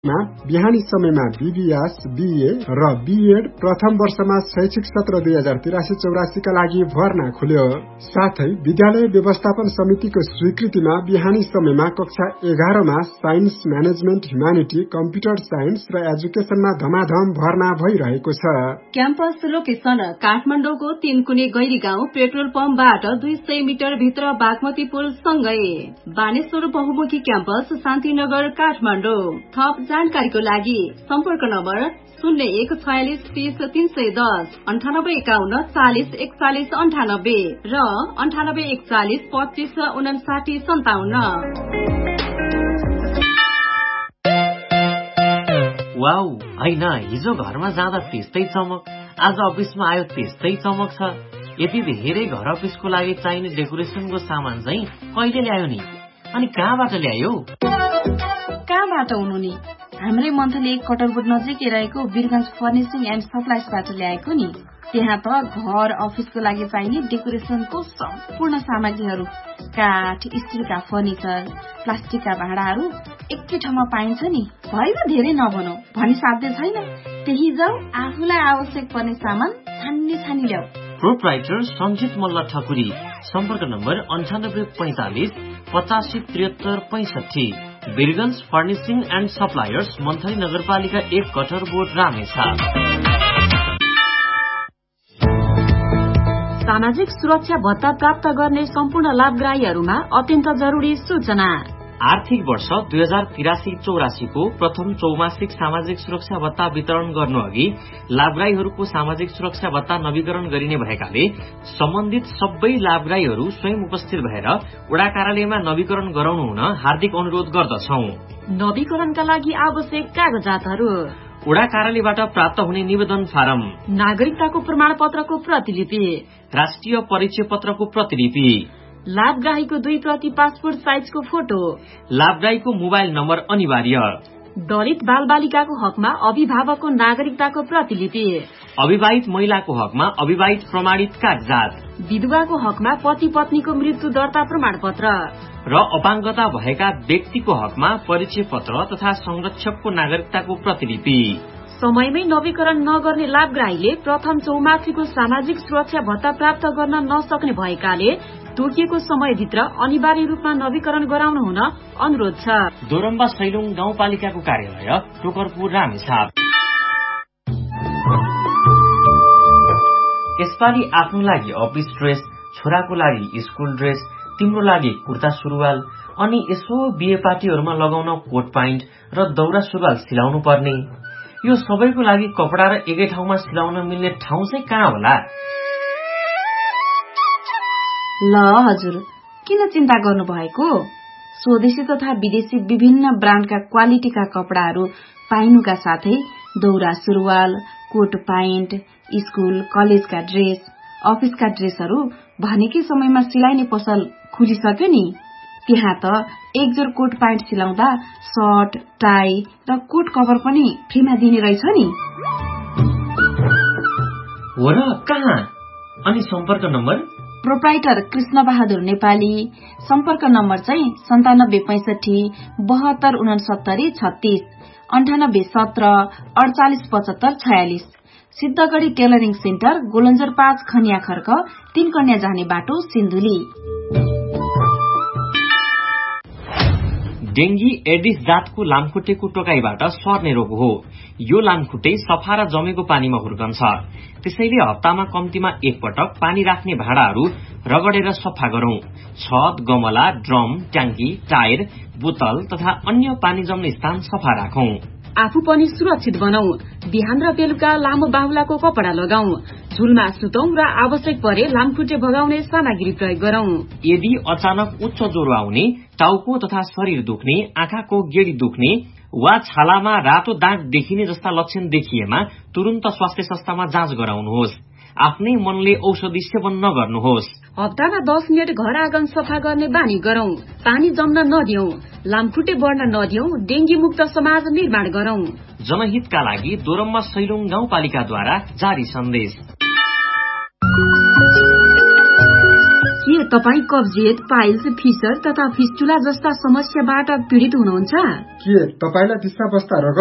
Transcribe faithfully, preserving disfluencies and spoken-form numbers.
बिहानी समयमा BBS, BA र बीएड प्रथम वर्षमा शैक्षिक सत्र दुई हजार तिरासी चौरासी का लागि भर्ना खुल्यो। साथै विद्यालय व्यवस्थापन समितिको स्वीकृतिमा बिहानी समयमा कक्षा एघारमा साइन्स, म्यानेजमेन्ट, ह्युमानिटी, कम्प्युटर साइन्स र एजुकेशनमा धमाधम भर्ना भइरहेको छ। क्याम्पस लोकेशन काठमाडौँको तीनकुने गैरी गाउँ पेट्रोल पम्पबाट दुई सय मिटर भित्र बागमती पुल सँगै बानेश्वर बहुमुखी क्याम्पस शान्तिनगर काठमाडौँ। थप जानकारीको लागि सम्पर्क नम्बर शून्य एक छयालिस तीस तीन सय दस अन्ठानब्बे एकाउन्न चालिस एकचालिस अन्ठानब्बे र अन्ठानब्बे एकचालिस पच्चीस उनासाठी सन्ताउन्न। वाउ, होइन हिजो घरमा जाँदा त्यस्तै चमक, आज अफिसमा आयो त्यस्तै चमक छ। यति धेरै घर अफिसको लागि चाहिने डेकोरेसनको सामान चाहिँ कहिले ल्यायो नि? अनि कहाँबाट ल्यायो? कहाँबाट हुनु नि? हाम्रै मन्थली एक कटरबुट नजिकै रहेको वीरगंज फर्निशिङ एन्ड सप्लाइजबाट ल्याएको नि। त्यहाँ त घर अफिसको लागि चाहिने डेकोरेसनको सम्पूर्ण सामग्रीहरू, काठ, स्टिलका फर्निचर, प्लास्टिकका भाँडाहरू एकै ठाउँमा पाइन्छ नि। भएन धेरै नभनौ भनी साध्य छैन। त्यही जाऊ, आफूलाई आवश्यक पर्ने सामान छान्ने छानी ल्याऊ। प्रोप्राइटर सञ्जित मल्ल ठकुरी। सम्पर्क नम्बर अन्ठानब्बे पैंतालिस पचासी त्रिहत्तर पैंसठी। Birgunj furnishing and suppliers, monthly नगरपालिका एक कठरबोट रामेछाप। सामाजिक सुरक्षा भत्ता प्राप्त गर्ने सम्पूर्ण लाभग्राहीहरूमा अत्यन्त जरुरी सूचना। आर्थिक वर्ष दुई हजार तिरासी चौरासी को प्रथम चौमासिक सामाजिक सुरक्षा भत्ता वितरण गर्नु अघि लाभग्राहीहरूको सामाजिक सुरक्षा भत्ता नवीकरण गरिने भएकाले सम्बन्धित सबै लाभग्राहीहरू स्वयं उपस्थित भएर वडा कार्यालयमा नवीकरण गराउनु हुन हार्दिक अनुरोध गर्दछौं। नवीकरणका लागि आवश्यक कागजातहरू: वडा कार्यालयबाट प्राप्त हुने निवेदन फारम, नागरिकताको प्रमाण पत्रको प्रतिलिपि, राष्ट्रिय परिचय पत्रको प्रतिलिपि, लाभग्राहीको दुई प्रति पासपोर्ट साइजको फोटो, लाभग्राहीको मोबाइल नम्बर अनिवार्य, दलित बाल बालिकाको हकमा अभिभावकको नागरिकताको प्रतिलिपि, अविवाहित महिलाको हकमा अविवाहित प्रमाणित कागजात, विधवाको हकमा पति पत्नीको मृत्यु दर्ता प्रमाण पत्र र अपाङ्गता भएका व्यक्तिको हकमा परिचय पत्र तथा संरक्षकको नागरिकताको प्रतिलिपि। समयमै नवीकरण नगर्ने लाभग्राहीले प्रथम चौमासीको सामाजिक सुरक्षा भत्ता प्राप्त गर्न नसक्ने भएकाले तोकिएको समयभित्र अनिवार्य रूपमा नवीकरण गराउनु हुन अनुरोध छ। दोरम्बा सैलुङ गाउँपालिकाको कार्यालय, टोकरपुर, रामेछाप। यसपालि आफ्नो लागि अफिस ड्रेस, छोराको लागि स्कूल ड्रेस, तिम्रो लागि कुर्ता सुरुवाल अनि यसो बिहे पार्टीहरूमा लगाउन कोट प्यान्ट र दौरा सुरुवाल सिलाउनु पर्ने। यो सबैको लागि कपडा र एकै ठाउँमा सिलाउन मिल्ने ठाउँ चाहिँ कहाँ होला? ल हजुर, किन चिन्ता गर्नु भएको? स्वदेशी तथा विदेशी विभिन्न ब्रान्डका क्वालिटीका कपडाहरू पाइनुका साथै दौरा सुरुवाल, कोट प्यान्ट, स्कूल कलेजका ड्रेस, अफिसका ड्रेसहरू भनेकै समयमा सिलाइने पसल खुलिसक्यो नि। त्यहाँ त एक जोर कोट प्यान्ट सिलाउँदा सर्ट, टाई र कोट कभर पनि फ्रीमा दिने रहेछ नि। हो र, कहाँ? अनि सम्पर्क नम्बर? प्रोप्राइटर कृष्ण बहादुर नेपाली। सम्पर्क नम्बर चाहिँ सन्तानब्बे पैंसठी बहत्तर उनसत्तरी छत्तीस अन्ठानब्बे सत्र अडचालिस पचहत्तर छयालिस। सिद्धगढ़ी टेलरिङ सेन्टर, गोलन्जर पाँच, खनिया खर्क, तीन कन्या जाने बाटो, सिन्धुली। डेंगी एडिस जातको लामखुट्टेको टोकाईबाट सर्ने रोग हो। यो लामखुट्टे सफा र जमेको पानीमा हुर्कन्छ। त्यसैले हप्तामा कम्तीमा एक पटक पानी राख्ने भाँडाहरू रगडेर सफा गरौं। छत, गमला, ड्रम, ट्याङ्की, टायर, बोतल तथा अन्य पानी जम्ने स्थान सफा राखौं। आफू पनि सुरक्षित बनाऊ। बिहान र बेलुका लामो बाहुलाको कपडा लगाऊ। झुलमा सुतौं र आवश्यक परे लामखुट्टे भगाउने सामग्री प्रयोग गरौं। यदि अचानक उच्च ज्वरो आउने, टाउको तथा शरीर दुख्ने, आँखाको गेडी दुख्ने वा छालामा रातो दाग देखिने जस्ता लक्षण देखिएमा तुरन्त स्वास्थ्य संस्थामा जाँच गराउनुहोस्। आफ्नै मनले औषधि सेवन नगर्नुहोस्। हप्तामा दस मिनट घर आँगन सफा गर्ने बानी गरौं। पानी जम्न नदियौं, लामखुट्टे बढ्न नदियौं, डेंगी मुक्त समाज निर्माण गरौं। जनहितका लागि दोरम्बा सैलुङ गाउँपालिकाद्वारा जारी सन्देश। के तपाईँ कब्जियत, पाइल्स, फिसर तथा फिस्टुला जस्ता समस्याबाट पीड़ित हुनुहुन्छ? के तपाईलाई दिशा बस्दा